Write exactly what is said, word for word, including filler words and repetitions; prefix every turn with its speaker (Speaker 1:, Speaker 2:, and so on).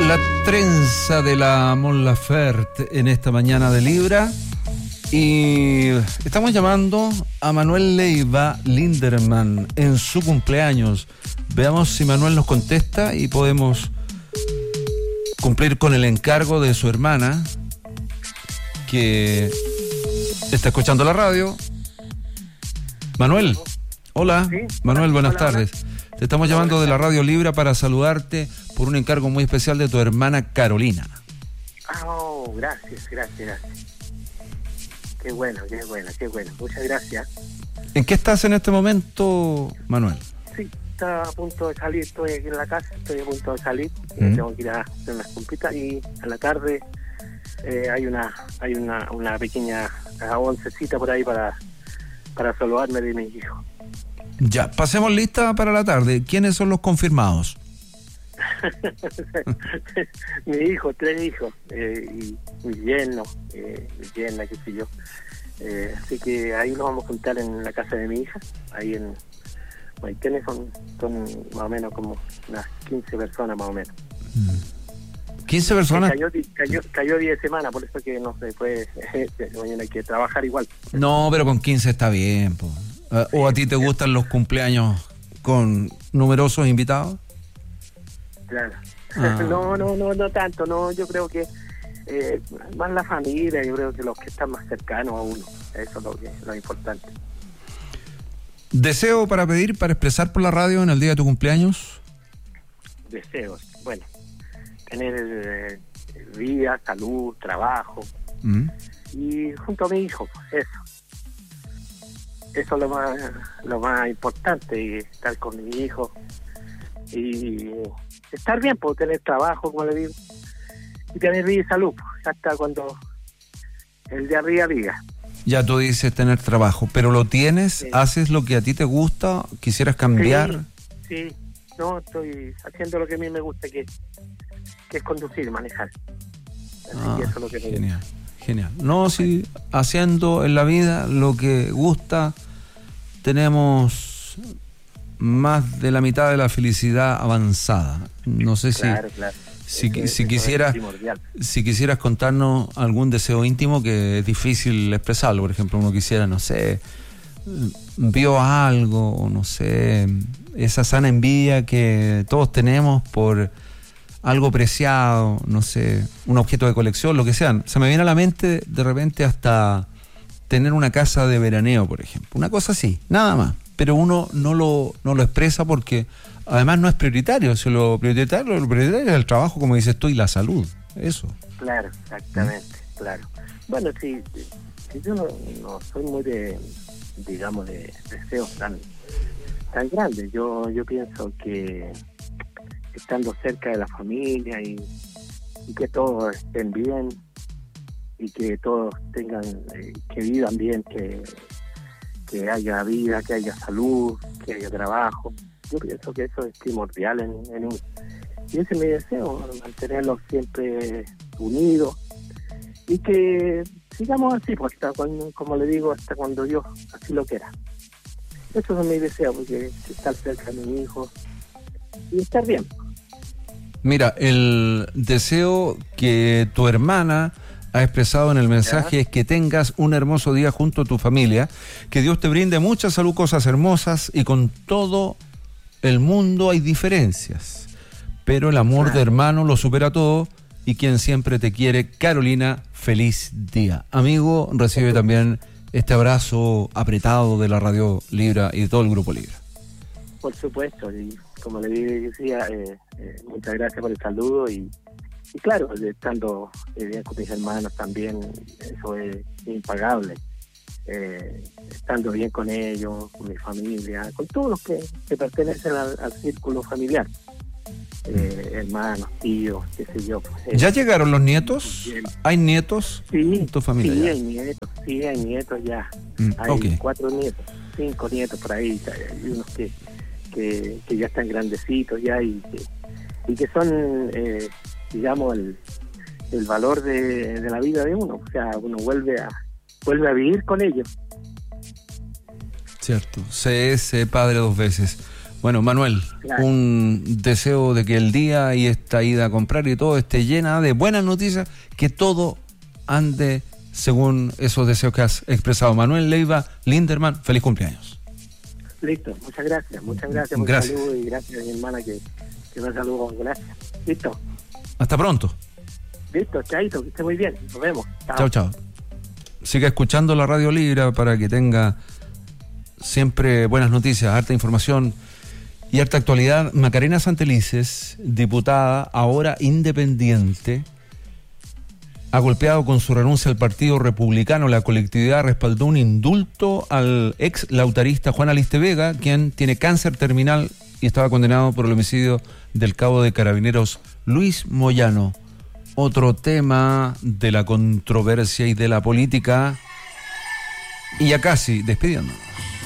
Speaker 1: La trenza de la Mon Laferte en esta mañana de Libra. Y estamos llamando a Manuel Leiva Linderman en su cumpleaños. Veamos si Manuel nos contesta y podemos cumplir con el encargo de su hermana, que está escuchando la radio. Manuel, hola.
Speaker 2: ¿Sí?
Speaker 1: Manuel, buenas
Speaker 2: hola,
Speaker 1: tardes.
Speaker 2: Hola.
Speaker 1: Te estamos llamando de la Radio Libra para saludarte por un encargo muy especial de tu hermana Carolina.
Speaker 2: Oh, gracias, gracias, gracias. Qué bueno, qué bueno, qué bueno. Muchas gracias.
Speaker 1: ¿En qué estás en este momento, Manuel?
Speaker 2: Sí, está a punto de salir, estoy aquí en la casa, estoy a punto de salir.
Speaker 1: ¿Mm?
Speaker 2: Tengo que ir a hacer unas compitas y a la tarde eh, hay una hay una, una pequeña oncecita por ahí para, para saludarme de mis hijos.
Speaker 1: Ya, pasemos lista para la tarde. ¿Quiénes son los confirmados?
Speaker 2: Mi hijo, tres hijos, eh, y mi yerno, eh, mi yerna, qué sé yo. Eh, así que ahí nos vamos a juntar en la casa de mi hija, ahí en Maitene, son, son más o menos como unas quince personas más o menos.
Speaker 1: ¿quince personas?
Speaker 2: Cayó, cayó, cayó diez semanas, por eso que no se puede, mañana hay que trabajar igual.
Speaker 1: No, pero con quince está bien, po. Uh, ¿O a ti te gustan los cumpleaños con numerosos invitados?
Speaker 2: Claro.
Speaker 1: Ah.
Speaker 2: No, no, no, no tanto, no, yo creo que eh, más la familia, yo creo que los que están más cercanos a uno, eso es lo que lo importante.
Speaker 1: ¿Deseo para pedir, para expresar por la radio en el día de tu cumpleaños?
Speaker 2: Deseos, bueno, tener eh, vida, salud, trabajo,
Speaker 1: ¿Mm?
Speaker 2: y junto a mi hijo, eso. Eso es lo más, lo más importante, y estar con mi hijo y estar bien, pues tener trabajo, como le digo, y tener vida y salud, pues, hasta cuando el de arriba diga.
Speaker 1: Ya tú dices tener trabajo, pero ¿lo tienes?
Speaker 2: Sí.
Speaker 1: ¿Haces lo que a ti te gusta? ¿Quisieras cambiar?
Speaker 2: Sí, sí, no, estoy haciendo lo que a mí me gusta, que, que es conducir, manejar. Así
Speaker 1: Ah,
Speaker 2: que eso es lo que me
Speaker 1: genial, genial. No, sí, haciendo en la vida lo que gusta, tenemos más de la mitad de la felicidad avanzada. No sé si,
Speaker 2: Claro, claro.
Speaker 1: si,
Speaker 2: Eso-
Speaker 1: si
Speaker 2: eso
Speaker 1: quisieras,
Speaker 2: es primordial.
Speaker 1: si quisieras contarnos algún deseo íntimo que es difícil expresarlo. Por ejemplo, uno quisiera, no sé, vio algo, o no sé, esa sana envidia que todos tenemos por algo preciado, no sé, un objeto de colección, lo que sea. Se me viene a la mente de repente hasta tener una casa de veraneo, por ejemplo. Una cosa así, nada más. Pero uno no lo, no lo expresa porque además no es prioritario. Si lo prioritario, lo prioritario es el trabajo, como dices tú, y la salud. Eso.
Speaker 2: Claro, exactamente, claro. Bueno, sí, sí, yo no, no soy muy de, digamos, de deseos tan tan grandes. Yo yo pienso que estando cerca de la familia y, y que todos estén bien y que todos tengan, eh, que vivan bien, que, que haya vida, que haya salud, que haya trabajo. Yo pienso que eso es primordial en, en un... Y ese es mi deseo, mantenerlos siempre unidos y que sigamos así, pues, hasta cuando, como le digo, hasta cuando Dios así lo quiera. Eso es mi deseo, porque estar cerca de mi hijo y estar bien.
Speaker 1: Mira, el deseo que tu hermana ha expresado en el mensaje
Speaker 2: ¿Ya?
Speaker 1: es que tengas un hermoso día junto a tu familia, que Dios te brinde mucha salud, cosas hermosas, y con todo el mundo hay diferencias, pero el amor
Speaker 2: Claro.
Speaker 1: de hermano lo supera todo, y quien siempre te quiere, Carolina, feliz día. Amigo, recibe también este abrazo apretado de la Radio Libra y de todo el Grupo Libra.
Speaker 2: Por supuesto, y como le decía, eh, eh, muchas gracias por el saludo y, y claro, estando eh, bien con mis hermanos también, eso es impagable. Eh, estando bien con ellos, con mi familia, con todos los que, que pertenecen al, al círculo familiar, eh, hermanos, tíos, qué sé yo. Eh,
Speaker 1: ¿Ya llegaron los nietos?
Speaker 2: bien.
Speaker 1: ¿Hay nietos
Speaker 2: Sí,
Speaker 1: en tu familia?
Speaker 2: sí,
Speaker 1: ya?
Speaker 2: hay nietos, sí, hay nietos ya.
Speaker 1: Mm,
Speaker 2: Hay
Speaker 1: ok.
Speaker 2: cuatro nietos, cinco nietos por ahí, hay unos que, que, que ya están grandecitos ya y que, y que son, eh, digamos, el, el valor de, de la vida de uno. O sea, uno vuelve a vuelve a vivir con ellos.
Speaker 1: Cierto, se es eh, padre dos veces. Bueno, Manuel, claro. Un deseo de que el día y esta ida a comprar y todo esté llena de buenas noticias, que todo ande según esos deseos que has expresado. Manuel Leiva Linderman, feliz cumpleaños.
Speaker 2: Listo, muchas gracias, muchas gracias por el saludo y gracias a mi hermana que, que me saludó, gracias. Listo.
Speaker 1: Hasta pronto.
Speaker 2: Listo, chaito, que esté muy bien, nos vemos.
Speaker 1: Chao, chao. Siga escuchando la Radio Libra para que tenga siempre buenas noticias, harta información y harta actualidad. Macarena Santelices, diputada, ahora independiente, ha golpeado con su renuncia al Partido Republicano. La colectividad respaldó un indulto al ex lautarista Juan Aliste Vega, quien tiene cáncer terminal y estaba condenado por el homicidio del cabo de Carabineros Luis Moyano. Otro tema de la controversia y de la política, y ya casi despidiéndonos.